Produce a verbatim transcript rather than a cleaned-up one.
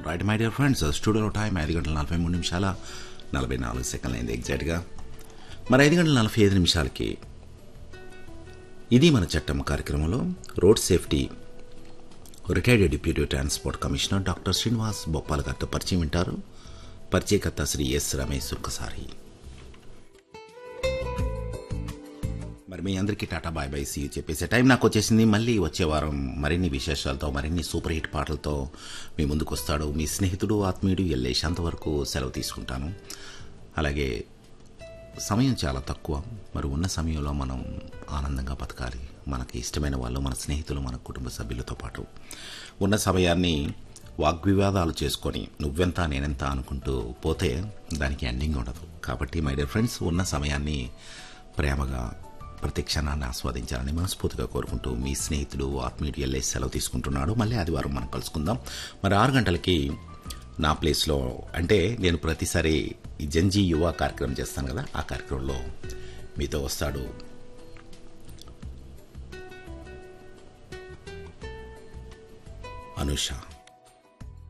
Right my dear friends, స్టూడియోలో time ఐదు గంటల నలభై మూడు నిమిషాల నలభై నాలుగు సెకండ్లు అయింది ఎగ్జాక్ట్గా. మరి ఐదు గంటల నలభై ఐదు నిమిషాలకి ఇది మన చట్టం కార్యక్రమంలో road safety retired deputy transport commissioner doctor Srinivas Boppala గారితో పరిచయం వింటారు. పరిచయకర్త శ్రీ ఎస్ రమేష్ సుర్కసారి. మరి మీ అందరికీ Tata bye bye see చెప్పేసే time నాకు వచ్చేసింది. మళ్ళీ వచ్చే వారం మరిన్ని విశేషాలతో మరిన్ని సూపర్ హిట్ పాటలతో మీ ముందుకు వస్తాడు మీ స్నేహితుడు ఆత్మీయుడు ఎల్లేష్. అంతవరకు సెలవు తీసుకుంటాను. అలాగే సమయం చాలా తక్కువ. మరి ఉన్న సమయంలో మనం ఆనందంగా బతకాలి. మనకి ఇష్టమైన వాళ్ళు, మన స్నేహితులు, మన కుటుంబ సభ్యులతో పాటు ఉన్న సమయాన్ని వాగ్వివాదాలు చేసుకొని నువ్వెంత నేనెంత అనుకుంటూ పోతే దానికి ఎండింగ్ ఉండదు. కాబట్టి మై డియర్ ఫ్రెండ్స్, ఉన్న సమయాన్ని ప్రేమగా ప్రతి క్షణాన్ని ఆస్వాదించాలని మనస్ఫూర్తిగా కోరుకుంటూ మీ స్నేహితుడు ఆత్మీయుడు ఎల్లేసి సెలవు తీసుకుంటున్నాడు. మళ్ళీ ఆదివారం మనం కలుసుకుందాం. మరి ఆరు గంటలకి నా ప్లేస్లో, అంటే నేను ప్రతిసారి ఈ జంజీ యువ కార్యక్రమం చేస్తాను కదా, ఆ కార్యక్రమంలో మీతో వస్తాడు అనుష.